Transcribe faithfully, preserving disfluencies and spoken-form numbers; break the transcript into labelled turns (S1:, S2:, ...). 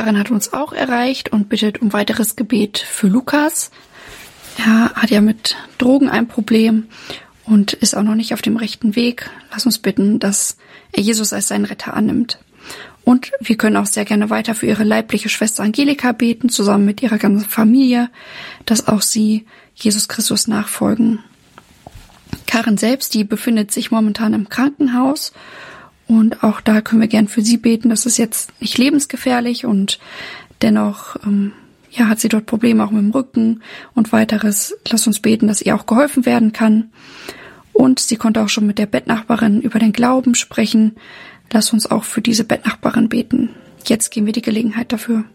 S1: Karin hat uns auch erreicht und bittet um weiteres Gebet für Lukas. Er hat ja mit Drogen ein Problem und ist auch noch nicht auf dem rechten Weg. Lass uns bitten, dass er Jesus als seinen Retter annimmt. Und wir können auch sehr gerne weiter für ihre leibliche Schwester Angelika beten, zusammen mit ihrer ganzen Familie, dass auch sie Jesus Christus nachfolgen. Karin selbst, die befindet sich momentan im Krankenhaus und auch da können wir gern für sie beten. Das ist jetzt nicht lebensgefährlich und dennoch ähm, ja, hat sie dort Probleme auch mit dem Rücken und weiteres. Lass uns beten, dass ihr auch geholfen werden kann. Und sie konnte auch schon mit der Bettnachbarin über den Glauben sprechen. Lass uns auch für diese Bettnachbarin beten. Jetzt geben wir die Gelegenheit dafür.